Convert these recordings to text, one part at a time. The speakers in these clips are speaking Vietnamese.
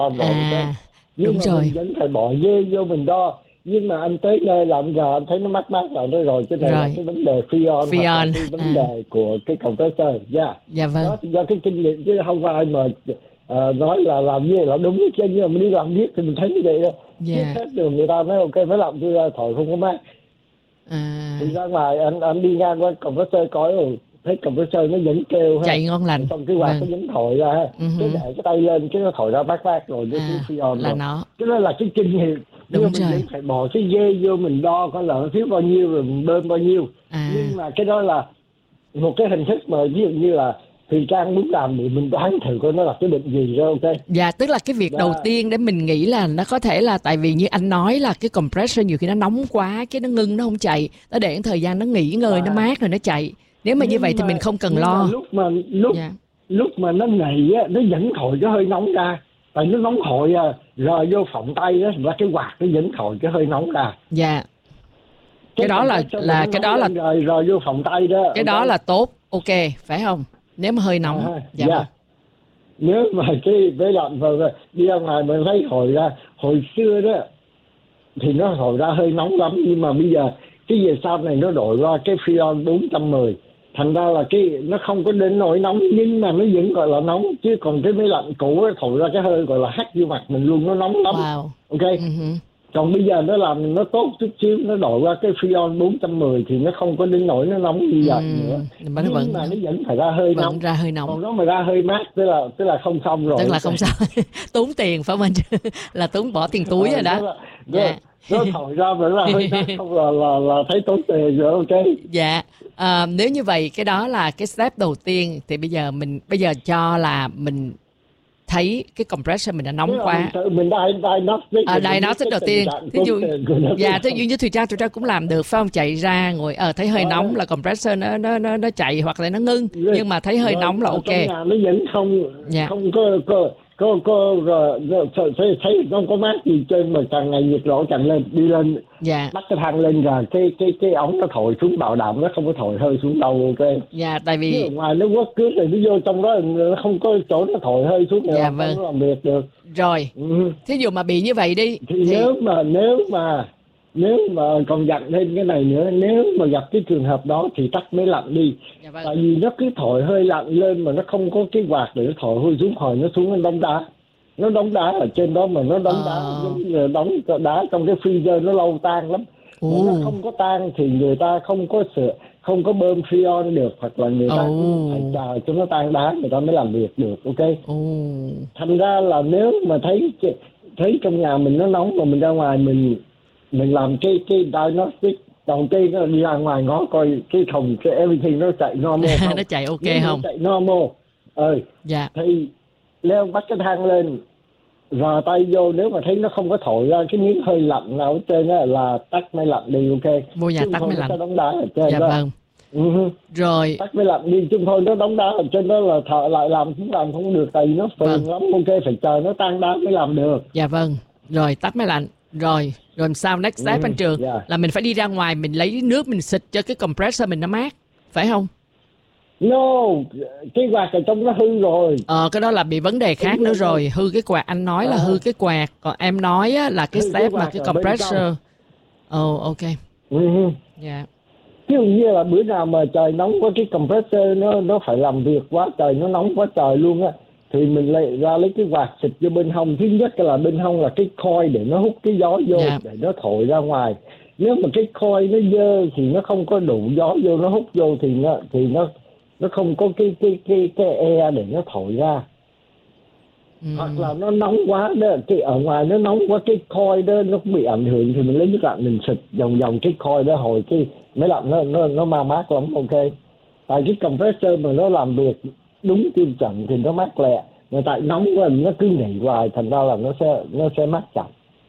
rồi, ok. Nhưng Đúng mà mình rồi. vẫn phải bỏ dê vô mình đo. Nhưng mà anh tới nơi làm giờ anh thấy nó mắc mắc lại đó rồi, cái này là Rồi. cái vấn đề freon hoặc là Freon. cái vấn đề của cái compressor. Dạ vâng. Đó thì do cái kinh nghiệm chứ không phải ai mà nói là làm gì là đúng chứ, nhưng mà mình đi làm biết thì mình thấy như vậy đó. Biết Dạ. hết rồi người ta nói ok mới làm tôi ra thổi không có mát. Thì À, ra ngoài anh đi ngang qua compressor coi rồi thấy compressor nó vẫn kêu ha, chạy ngon lành. xong cái quạt Vâng. nó vẫn thổi ra ha, cái để cái tay lên cái nó thổi ra mát mát rồi cái freon Là rồi. nó. Cái đó là cái kinh nghiệm, nhưng mà Đúng mình vẫn rồi. phải bỏ cái dây vô mình đo coi là nó thiếu bao nhiêu rồi mình bơm bao nhiêu. Nhưng mà cái đó là một cái hình thức mà ví dụ như là thì Trang muốn làm thì mình đoán thử coi nó là cái bệnh gì rồi, ok. Dạ, tức là cái việc đầu tiên để mình nghĩ là nó có thể là tại vì như anh nói là cái compressor nhiều khi nó nóng quá, cái nó ngưng nó không chạy, nó để thời gian nó nghỉ ngơi, nó mát rồi nó chạy. Nếu mà như vậy thì mình không cần nhưng mà lo. Dạ. lúc mà nó nghỉ á, nó vẫn thổi cái hơi nóng ra, tại nó nóng hổi rồi vô phòng tay á, và cái quạt nó vẫn thổi cái hơi nóng ra. Dạ. Cái đó là cái đó là rồi vô phòng tay đó. cái đó là tốt, ok, phải không? Nếu mà hơi nóng. Dạ vâng. Nếu mà cái với lạnh và đi ra ngoài mình thấy hồi xưa đó thì nó hồi ra hơi nóng lắm, nhưng mà bây giờ cái về sau này nó đổi qua cái Freon 410, thành ra là cái nó không có đến nỗi nóng nhưng mà nó vẫn gọi là nóng, chứ còn cái máy lạnh cũ ấy, thổi ra cái hơi gọi là hắt vô mặt mình luôn, nó nóng lắm. Wow. Ok. Còn bây giờ nó làm nó tốt chút xíu, nó đổi qua cái Freon 410 thì nó không có đến nỗi nó nóng như vậy nữa, nhưng mà nó vẫn phải ra hơi nóng. Ra hơi nóng. Còn nó mà ra hơi mát tức là không xong rồi. Tức là không sao. Tốn tiền phải không anh? Là tốn bỏ tiền túi rồi đó. Nó thổi ra vẫn là hơi mát, không là thấy tốn tiền rồi, ok. Dạ. Nếu như vậy cái đó là cái step đầu tiên thì bây giờ cho là mình thấy cái compressor mình đã nóng quá. Mình diagnostic đầu tiên. Thí dụ như Thùy Trang cũng làm được phải không? Chạy ra ngồi thấy hơi nóng là compressor nó chạy hoặc là nó ngưng, nhưng mà thấy hơi nóng là ok. Nó vẫn không thấy không có mát gì trên, mà càng ngày nhiệt độ càng lên đi lên. Bắt cái thang lên rồi cái ống nó thổi xuống, bảo đảm nó không có thổi hơi xuống đâu, ok. Tại vì ngoài nó quất cướp thì nó vô trong đó nó không có chỗ nó thổi hơi xuống nữa, không có làm việc được rồi. Thí dụ mà bị như vậy đi thì nếu mà còn dặn thêm cái này nữa, nếu mà gặp cái trường hợp đó thì tắt máy lạnh đi. Tại vì nó cứ thổi hơi lạnh lên mà nó không có cái quạt để nó thổi hơi xuống, hồi nó xuống nó đóng đá ở trên đó, mà nó đóng đá giống như đóng đá trong cái freezer, nó lâu tan lắm. Mà nó không có tan thì người ta không có bơm freon được, hoặc là người ta phải chờ cho nó tan đá người ta mới làm việc được, ok. Thành ra là nếu mà thấy trong nhà mình nó nóng mà mình ra ngoài mình làm cái diagnostic đầu tiên là đi ra ngoài ngó coi cái thùng cái everything nó chạy normal không. Nó chạy ok nếu không? Nó chạy normal thì leo bắt cái thang lên, rờ tay vô, nếu mà thấy nó không có thổi ra cái miếng hơi lạnh nào ở trên đó là tắt máy lạnh đi, ok. Vô nhà tắt máy lạnh. Nó đóng đá ở trên đó. Vâng. Rồi tắt máy lạnh đi, chứ thôi nó đóng đá ở trên đó là thợ lại làm cũng làm không được, tại vì nó phiền lắm, ok, phải chờ nó tan đá mới làm được. Dạ vâng. Rồi tắt máy lạnh rồi sao next step anh Trường? Là mình phải đi ra ngoài mình lấy nước mình xịt cho cái compressor mình nó mát, phải không? No, cái quạt ở trong nó hư rồi. Cái đó là bị vấn đề khác nữa rồi. Hư cái quạt, anh nói là hư cái quạt, còn em nói á, là cái step mà cái compressor. Ok. Dạ. Ví dụ như là bữa nào mà trời nóng quá, cái compressor nó phải làm việc quá trời, nó nóng quá trời luôn á, thì mình lấy cái quạt xịt vô bên hông. Thứ nhất là bên hông là cái coil để nó hút cái gió vô, để nó thổi ra ngoài. Nếu mà cái coil nó dơ thì nó không có đủ gió vô, nó hút vô thì nó không có cái air để nó thổi ra. Hoặc là nó nóng quá đó, cái ở ngoài nó nóng quá, cái coil đó nó cũng bị ảnh hưởng, thì mình lấy nước lạnh mình xịt vòng cái coil đó, hồi cái máy lạnh nó mát lắm, ok. Tại cái compressor mà nó làm việc đúng tiêu chuẩn thì nó mát lẹ, mà tại nóng quá nó cứ nhảy hoài, thành ra là nó sẽ mát chậm.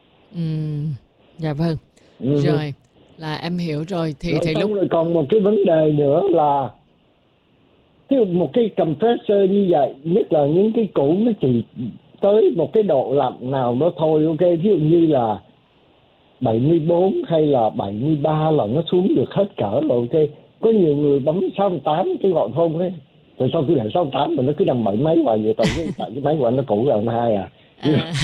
Dạ vâng. Rồi là em hiểu rồi. Thì lúc rồi còn một cái vấn đề nữa là một cái compressor như vậy, nhất là những cái cũ, nó chỉ tới một cái độ lạnh nào đó thôi, ok. Ví dụ như là 74 hay là 73 là nó xuống được hết cỡ rồi, ok. Có nhiều người bấm 68 cái gọi phone ấy, rồi sau khi lại 68 mà nó cứ nằm 7 mấy hoài vậy, tại cái máy của anh nó cũ rồi, anh hai À.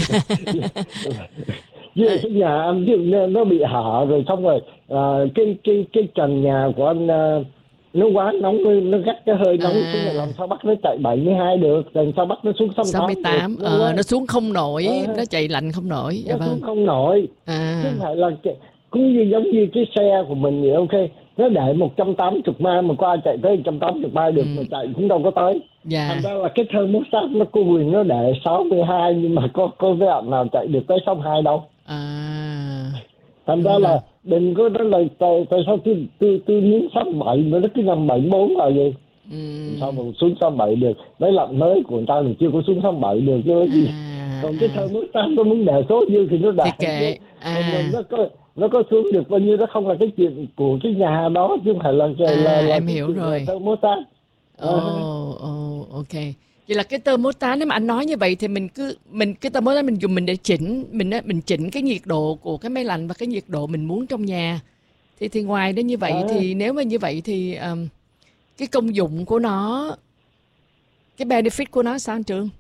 Với cái nhà anh ví dụ nó bị hở rồi, xong rồi cái trần nhà của anh nó quá nóng, nó gắt cái hơi nóng xuống, rồi làm sao bắt nó chạy 72 được, làm sao bắt nó xuống 68 được, nó xuống không nổi, nó chạy lạnh không nổi. Dạ nó vâng. xuống không nổi. Chứ không phải là cũng như giống như cái xe của mình vậy. Ok, nó để 180 mai mà qua chạy tới 180 mai được, mà chạy cũng đâu có tới. Thành ra là cái thermostat nó có quyền nó để 62, nhưng mà có cái bạn nào chạy được tới 62 đâu. Thành ra là đừng có nói là tại sao tôi muốn 67 mà nó cứ nằm 74 là gì. Sao mà xuống 67 được? Máy lạnh mới của người ta thì chưa có xuống 67 được chứ gì. Còn cái thermostat nó muốn đề số nhiêu thì nó đạt. Nó có xuống được bao nhiêu đó không là cái chuyện của cái nhà đó, chứ không phải là em hiểu rồi. Thermostat. Ok. Vậy là cái thermostat, nếu mà anh nói như vậy thì cái thermostat mình dùng để chỉnh, mình chỉnh cái nhiệt độ của cái máy lạnh và cái nhiệt độ mình muốn trong nhà. Thì ngoài đó như vậy thì nếu mà như vậy thì cái công dụng của nó, cái benefit của nó sao anh Trường?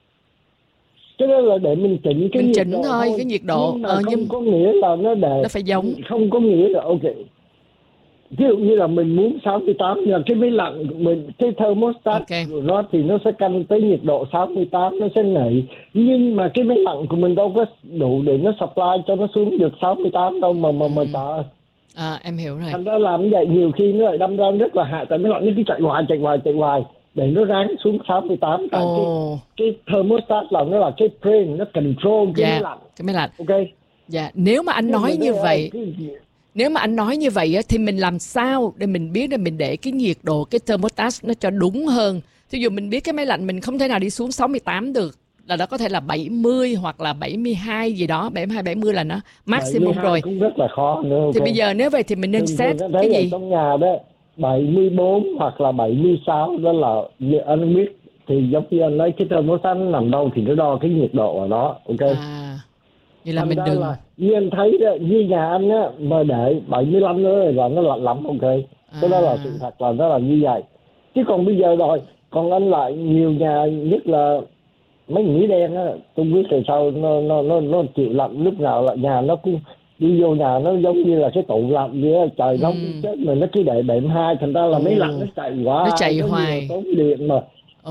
Cái đó là để mình chỉnh cái nhiệt độ thôi, cái nhiệt độ. Nhưng mà không có nghĩa là nó phải giống. Không có nghĩa là ok. Ví dụ như là mình muốn 68, nhưng mà cái máy lạnh của mình, cái thermostat của nó thì nó sẽ canh tới nhiệt độ 68, nó sẽ nghỉ. Nhưng mà cái máy lạnh của mình đâu có đủ để nó supply cho nó xuống được 68 đâu mà trời. Em hiểu rồi. Thành ra làm như vậy nhiều khi nó lại đâm ra rất là hại, tại máy lạnh nó cứ chạy hoài để nó ráng xuống 68. Tại cái thermostat là nó là cái brain, nó control cái máy lạnh. Ok. Dạ, nếu mà anh nói như vậy, nếu mà anh nói như vậy thì mình làm sao để mình biết, để mình để cái nhiệt độ, cái thermostat nó cho đúng hơn. Thí dụ mình biết cái máy lạnh mình không thể nào đi xuống 68 được, là nó có thể là 70 hoặc là 72 gì đó, 72, 70 là nó maximum rồi. Cũng rất là khó nữa. Okay. Thì bây giờ nếu vậy thì mình nên set cái gì? Trong nhà đó 74 hoặc là 76 đó là anh biết, thì giống như anh lấy cái thermostat nó nằm đâu thì nó đo cái nhiệt độ ở đó. Ok. Vậy là mình đừng là, như anh thấy đó, như nhà anh á mà để 75 nữa là nó lạnh lắm. Ok. Cái đó là sự thật, là nó là như vậy. Chứ còn bây giờ rồi, còn anh lại nhiều nhà, nhất là mấy Mỹ đen á, tôi biết tại sao nó chịu lạnh lúc nào là nhà nó cũng đi vô nhà nó giống như là cái tủ lạnh vậy, trời nóng chết mà nó cứ để 72, thành ra là mấy lạnh nó chạy quá, nó chạy hoài, tốn điện mà.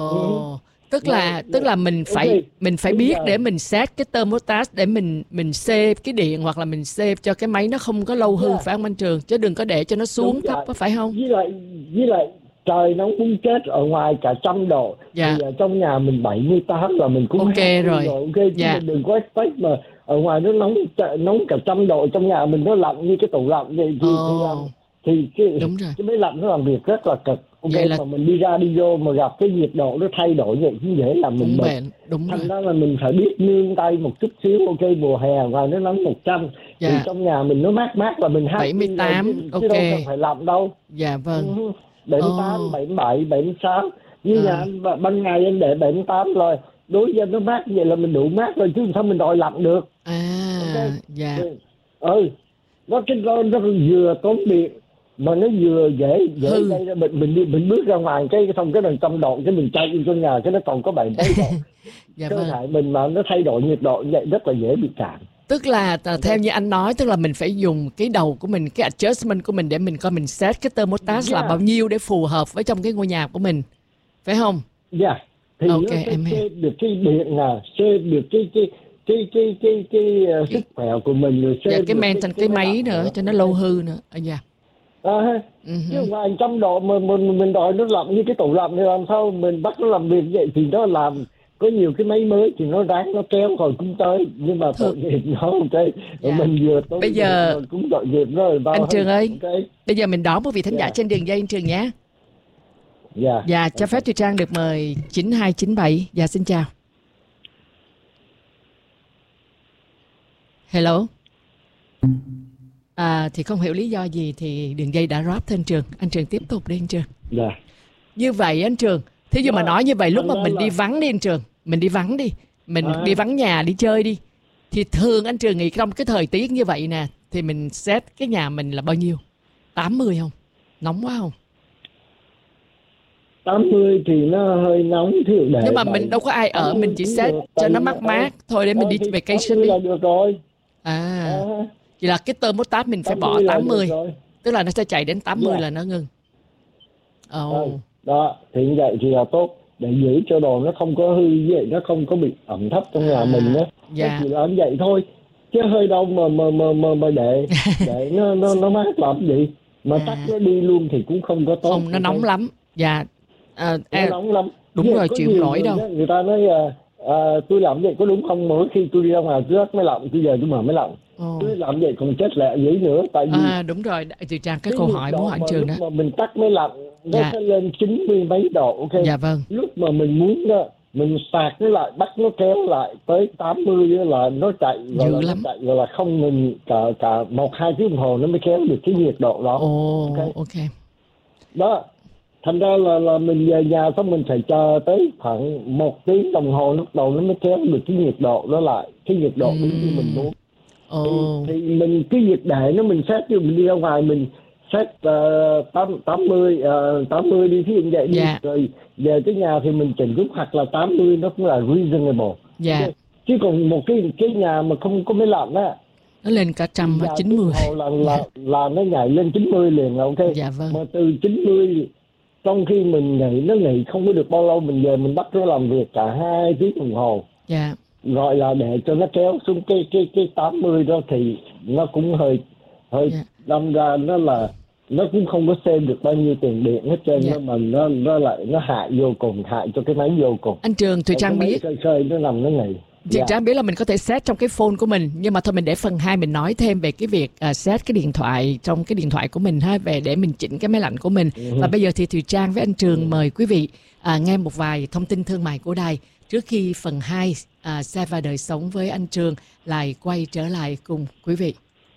Tức là mình phải biết để mình set cái thermostat để mình save cái điện, hoặc là mình save cho cái máy nó không có lâu hư, phải không anh Trường? Chứ đừng có để cho nó xuống thấp, phải không? Với lại trời nóng muốn chết, ở ngoài cả 100 độ. Thì ở trong nhà mình 78 là mình cũng ok rồi. Ok, chứ mình đừng có expect mà ở ngoài nó nóng cả 100 độ, trong nhà mình nó lạnh như cái tủ lạnh vậy thì cái máy lạnh nó làm việc rất là cực. Ok, mà mình đi ra đi vô mà gặp cái nhiệt độ nó thay đổi vậy cũng dễ làm mình bệnh. Thành ra là mình phải biết nương tay một chút xíu. Ok, mùa hè ngoài nó nóng 100 thì trong nhà mình nó mát là mình 78 chứ đâu cần phải lạnh đâu. Dạ vâng. 78, 77, 76. Như nhà anh ban ngày anh để 78 rồi, đối với anh nó mát vậy là mình đủ mát rồi, chứ sao mình đòi lạnh được. Nó vừa tốn điện mà nó vừa dễ gây ra bệnh. Mình bước ra ngoài cái xong cái 100 độ cái mình chạy vô trong nhà cái nó còn có 7 độ. Cơ thể mình mà nó thay đổi nhiệt độ như vậy rất là dễ bị cảm. Tức là theo như anh nói, tức là mình phải dùng cái đầu của mình, cái adjustment của mình để mình coi mình set cái thermostat là bao nhiêu để phù hợp với trong cái ngôi nhà của mình, phải không? Thì nó sẽ được cái điện là sẽ được cái sức khỏe của mình rồi, cái maintain cái máy nữa cho nó lâu hư nữa. Chứ ngoài 100 độ mà mình đòi nó lạnh như cái tủ lạnh thì làm sao mình bắt nó làm việc vậy? Thì nó làm có nhiều cái máy mới thì nó ráng nó kéo rồi cũng tới, nhưng mà tội nghiệp nó. Ok, mình vừa tới bây giờ cũng tội nghiệp nó rồi. Anh Trường ơi, bây giờ mình đón một vị thính giả trên đường dây, anh Trường nhé. Cho phép Thùy Trang được mời 9297. Xin chào. Hello. Thì không hiểu lý do gì thì đường dây đã drop. Anh Trường, anh Trường tiếp tục đi anh Trường. Như vậy anh Trường, thí dụ mà nói như vậy, lúc mà mình đi vắng đi anh Trường, mình đi vắng đi, mình đi vắng nhà đi chơi đi, thì thường anh Trường nghĩ trong cái thời tiết như vậy nè thì mình set cái nhà mình là bao nhiêu? 80 không? Nóng quá không? 80 thì nó hơi nóng, thí để nhưng mà mình đâu có ai ở, mình chỉ set cho nó mát mát thôi để mình đi vacation đi là được rồi. Vậy là cái thermostat mình phải bỏ 80, tức là nó sẽ chạy đến 80 là nó ngừng. Đó thì như vậy thì là tốt, để giữ cho đồ nó không có hư, vậy nó không có bị ẩm thấp trong nhà mình đó. Chỉ làm vậy thôi, chứ hơi đâu mà để nó mát làm gì, mà tắt nó đi luôn thì cũng không có tốt. Không, nó nóng lắm. Nó nóng lắm. Đúng rồi, chịu không nổi đâu. Người ta nói tôi làm vậy có đúng không, mỗi khi tôi đi ra ngoài tôi tắt máy lạnh, bây giờ tôi mở máy lạnh. Tôi làm vậy còn chết lẹ dữ nữa, tại vì đúng rồi, chị Trang cái câu hỏi muốn hỏi anh Trường đó. Lúc mà mình tắt máy lạnh nó sẽ lên 90 mấy độ, ok. Dạ vâng. Lúc mà mình muốn mình sạc nó lại, bắt nó kéo lại tới 80 là nó chạy dữ lắm. Nó chạy rồi là không ngừng cả 1-2 tiếng đồng hồ nó mới kéo được cái nhiệt độ đó. Ok. Đó. Thành ra là mình về nhà xong mình phải chờ tới khoảng 1 tiếng đồng hồ lúc đầu nó mới kéo được cái nhiệt độ đó lại, cái nhiệt độ đúng như mình muốn. Thì mình cái nhiệt để nó mình set, như mình đi ra ngoài mình set 80 đi, thí dụ vậy đi, rồi về tới nhà thì mình chỉnh lúc hoặc là 80 nó cũng là reasonable. Chứ còn một cái nhà mà không có máy lạnh á, nó lên cả 190 là nó nhảy lên 90 liền, ok. Mà từ 90 trong khi mình nghỉ không có được bao lâu, mình về mình bắt nó làm việc cả 2 tiếng đồng hồ. Gọi là để cho nó kéo xuống cái 80 đó thì nó cũng hơi đâm ra nó cũng không có save được bao nhiêu tiền điện hết trơn, mà nó lại nó hại vô cùng, hại cho cái máy vô cùng. Anh Trường, Thùy Trang biết khơi nó nằm nó nghỉ. Chị Trang biết là mình có thể set trong cái phone của mình, nhưng mà thôi mình để phần 2 mình nói thêm về cái việc set cái điện thoại trong cái điện thoại của mình ha, về để mình chỉnh cái máy lạnh của mình. Và bây giờ thì Thùy Trang với anh Trường mời quý vị nghe một vài thông tin thương mại của đài trước khi phần 2 xe và đời sống với anh Trường lại quay trở lại cùng quý vị.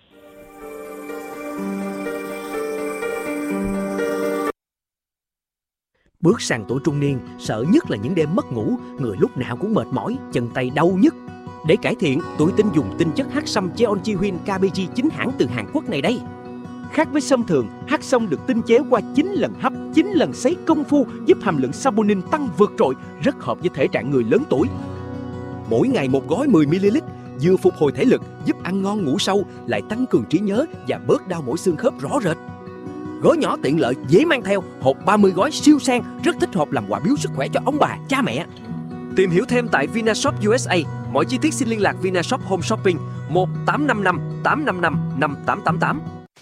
Bước sang tuổi trung niên, sợ nhất là những đêm mất ngủ, người lúc nào cũng mệt mỏi, chân tay đau nhức. Để cải thiện, tuổi tin dùng tinh chất hắc sâm Jeonji-Huynh KBG chính hãng từ Hàn Quốc này đây. Khác với sâm thường, hắc sâm được tinh chế qua 9 lần hấp, 9 lần sấy công phu, giúp hàm lượng saponin tăng vượt trội, rất hợp với thể trạng người lớn tuổi. Mỗi ngày một gói 10ml, vừa phục hồi thể lực, giúp ăn ngon ngủ sâu, lại tăng cường trí nhớ và bớt đau mỏi xương khớp rõ rệt. Gói nhỏ tiện lợi, dễ mang theo, hộp 30 gói siêu sang, rất thích hợp làm quà biếu sức khỏe cho ông bà, cha mẹ. Tìm hiểu thêm tại Vinashop USA. Mọi chi tiết xin liên lạc Vinashop Home Shopping 1855 855 5888.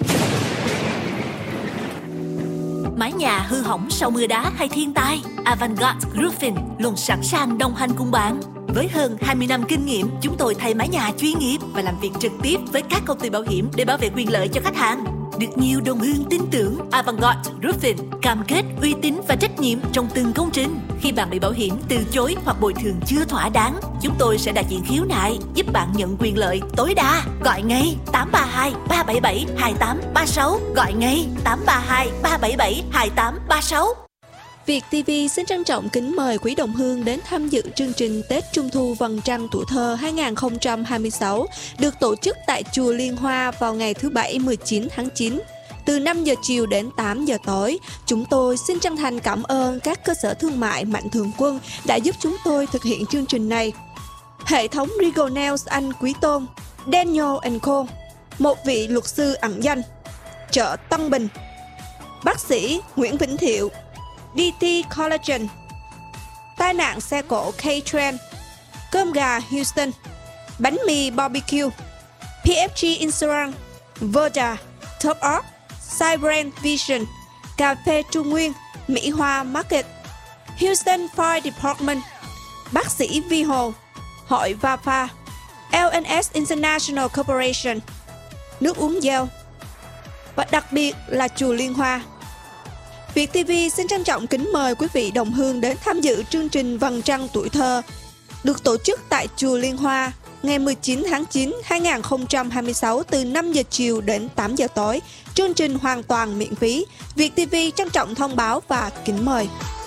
Mái nhà hư hỏng sau mưa đá hay thiên tai, Avantgarde Roofing luôn sẵn sàng đồng hành cùng bạn. Với hơn 20 năm kinh nghiệm, chúng tôi thay mái nhà chuyên nghiệp và làm việc trực tiếp với các công ty bảo hiểm để bảo vệ quyền lợi cho khách hàng. Được nhiều đồng hương tin tưởng, Avantgarde Roofing cam kết uy tín và trách nhiệm trong từng công trình. Khi bạn bị bảo hiểm từ chối hoặc bồi thường chưa thỏa đáng, chúng tôi sẽ đại diện khiếu nại, giúp bạn nhận quyền lợi tối đa. Gọi ngay 832 377 2836. Gọi ngay 832 377 2836. Việt TV xin trân trọng kính mời quý đồng hương đến tham dự chương trình Tết Trung thu Vầng Trăng Tuổi Thơ 2026 được tổ chức tại Chùa Liên Hoa vào ngày thứ Bảy 19 tháng 9. Từ 5 giờ chiều đến 8 giờ tối, chúng tôi xin chân thành cảm ơn các cơ sở thương mại Mạnh Thường Quân đã giúp chúng tôi thực hiện chương trình này. Hệ thống Regal Nails Anh Quý Tôn, Daniel & Co, một vị luật sư ẩn danh, chợ Tân Bình, bác sĩ Nguyễn Vĩnh Thiệu, DT Collagen, tai nạn xe cộ K-Trend, cơm gà Houston, bánh mì barbecue, PFG Insurance, Verda, Top Up, Cybrand Vision, cà phê Trung Nguyên, Mỹ Hoa Market, Houston Fire Department, bác sĩ Vi Hồ, Hội Vafa, LNS International Corporation, nước uống Dell và đặc biệt là Chùa Liên Hoa. Việt TV xin trân trọng kính mời quý vị đồng hương đến tham dự chương trình Vầng Trăng Tuổi Thơ được tổ chức tại Chùa Liên Hoa ngày 19 tháng 9 2026 từ 5 giờ chiều đến 8 giờ tối. Chương trình hoàn toàn miễn phí. Việt TV trân trọng thông báo và kính mời.